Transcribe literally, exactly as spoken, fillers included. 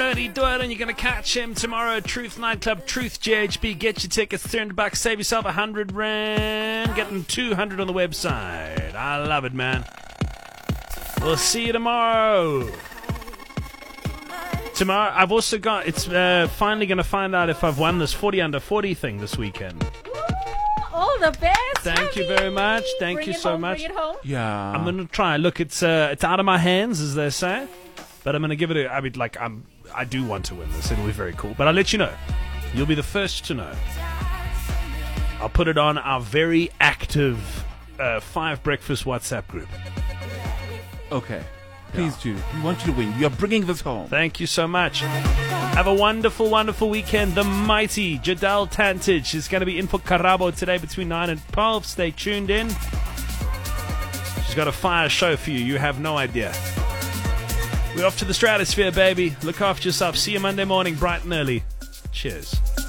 Bernie Doyle, and you're going to catch him tomorrow at Truth Nightclub, Truth J H B. Get your tickets, three hundred bucks, save yourself one hundred rand, getting two hundred on the website. I love it, man. We'll see you tomorrow. Tomorrow, I've also got, it's uh, finally going to find out if I've won this forty under forty thing this weekend. All the best. Thank you very much. Thank Bring you it so home, much. Bring it home. Yeah. I'm going to try. Look, it's uh, it's out of my hands, as they say. But I'm going to give it a, I mean, like, I'm, I do want to win this. It'll be very cool. But I'll let you know. You'll be the first to know. I'll put it on our very active uh, Five Breakfast WhatsApp group. Okay. Please do. We want you to win. You're bringing this home. Thank you so much. Have a wonderful, wonderful weekend. The mighty Jadal Tantich is going to be in for Karabo today between nine and twelve. Stay tuned in. She's got a fire show for you. You have no idea. We're off to the stratosphere, baby. Look after yourself. See you Monday morning, bright and early. Cheers.